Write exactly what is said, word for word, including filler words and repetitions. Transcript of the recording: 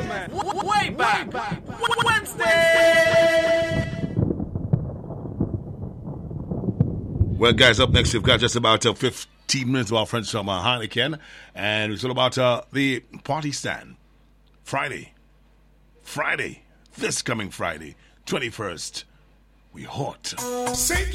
Way back. Wednesday. Well, guys, up next, we've got just about uh, fifteen minutes of our friends from uh, Heineken, and it's all about uh, the party stand. Friday. Friday. This coming Friday, twenty-first. We hot. Saint